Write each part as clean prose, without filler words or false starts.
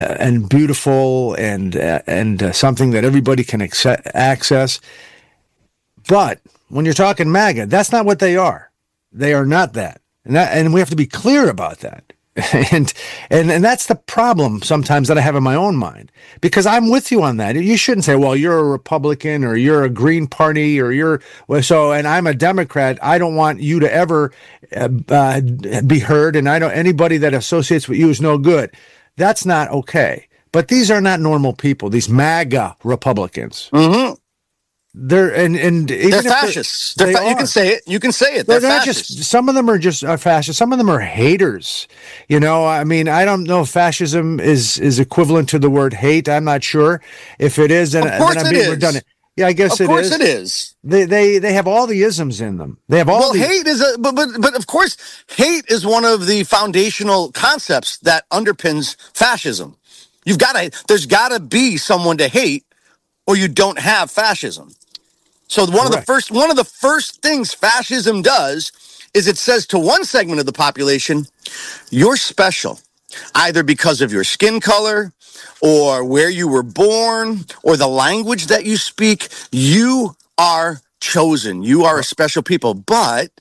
and beautiful and something that everybody can access. But when you're talking MAGA, that's not what they are. They are not that. And we have to be clear about that. And that's the problem sometimes that I have in my own mind, because I'm with you on that. You shouldn't say, well, you're a Republican or you're a Green Party and I'm a Democrat. I don't want you to ever be heard. And anybody that associates with you is no good. That's not okay. But these are not normal people, these MAGA Republicans. Mm-hmm. They're they're fascists. You can say it. You can say it. They're not just. Some of them are just fascists. Some of them are haters. I mean, I don't know if fascism is equivalent to the word hate. I'm not sure if it is. And of course then it is. Redundant. Yeah, I guess it is. Of course it is. They have all the isms in them. They have all. Hate is but of course, hate is one of the foundational concepts that underpins fascism. There's got to be someone to hate, or you don't have fascism. So one of the first things fascism does is it says to one segment of the population, you're special, either because of your skin color or where you were born or the language that you speak. You are chosen. You are a special people. But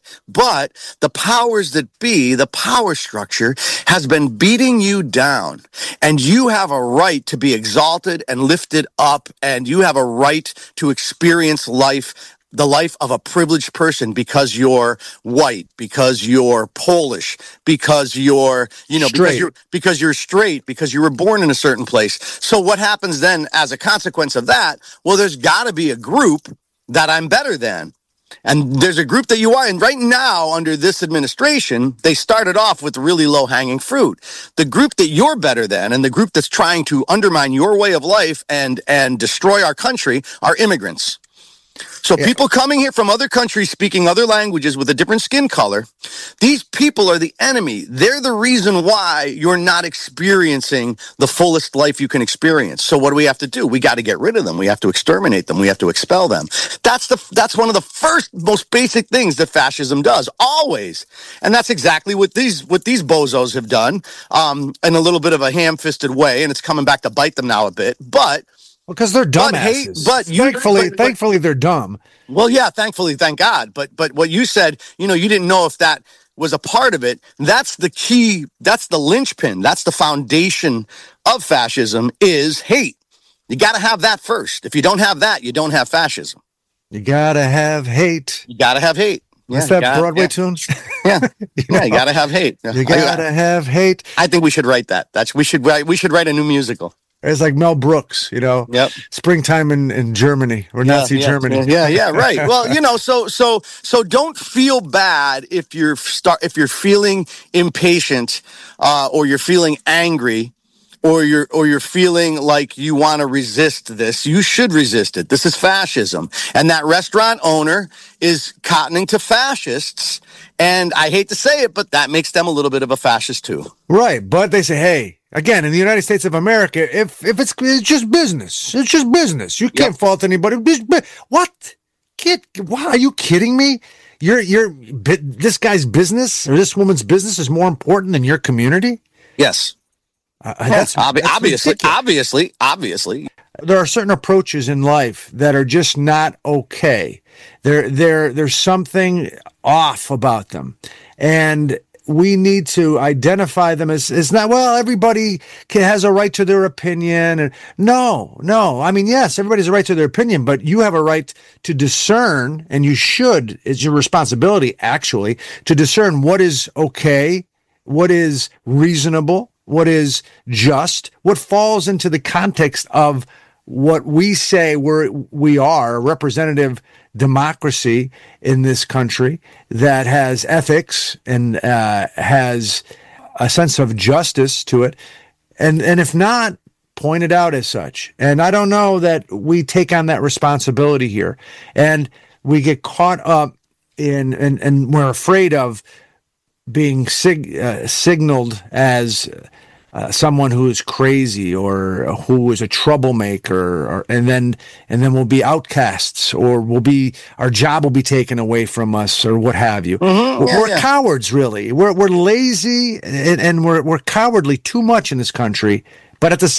the powers that be, the power structure, has been beating you down. And you have a right to be exalted and lifted up. And you have a right to experience life, the life of a privileged person, because you're white, because you're Polish, because you're, because you're straight, because you were born in a certain place. So what happens then as a consequence of that? Well, there's got to be a group that I'm better than. And there's a group that you are. And right now, under this administration, they started off with really low-hanging fruit. The group that you're better than and the group that's trying to undermine your way of life and destroy our country are immigrants. So people coming here from other countries speaking other languages with a different skin color, these people are the enemy. They're the reason why you're not experiencing the fullest life you can experience. So what do we have to do? We got to get rid of them. We have to exterminate them. We have to expel them. That's one of the first, most basic things that fascism does, always. And that's exactly what these bozos have done, in a little bit of a ham-fisted way, and it's coming back to bite them now a bit. But because they're dumbasses. Thankfully, they're dumb. Well, yeah, thankfully, thank God. But what you said, you didn't know if that was a part of it. That's the key. That's the linchpin. That's the foundation of fascism is hate. You got to have that first. If you don't have that, you don't have fascism. You got to have hate. You got to have hate. What's that Broadway tune? Yeah, you got to have hate. You got to have hate. I think we should write that. We should write a new musical. It's like Mel Brooks, Yep. Springtime in Germany or Nazi Germany. Yeah, right. Well, so don't feel bad if you're feeling impatient, or you're feeling angry, or you're feeling like you want to resist this. You should resist it. This is fascism, and that restaurant owner is cottoning to fascists. And I hate to say it, but that makes them a little bit of a fascist too. Right, but they say, hey. Again, in the United States of America, if it's just business, it's just business. You can't fault anybody. What? Are you kidding me? This guy's business or this woman's business is more important than your community? Yes. That's obviously. There are certain approaches in life that are just not okay. There's something off about them. And we need to identify them as not, well, everybody has a right to their opinion. And no. I mean, yes, everybody has a right to their opinion, but you have a right to discern, and you should, it's your responsibility, actually, to discern what is okay, what is reasonable, what is just, what falls into the context of what we say we are, a representative democracy in this country that has ethics and has a sense of justice to it. And if not, point it out as such. And I don't know that we take on that responsibility here. And we get caught up in, and we're afraid of being signaled as someone who is crazy or who is a troublemaker, and then we'll be outcasts, or our job will be taken away from us, or what have you. Mm-hmm. We're cowards, really. We're lazy, and we're cowardly too much in this country But at the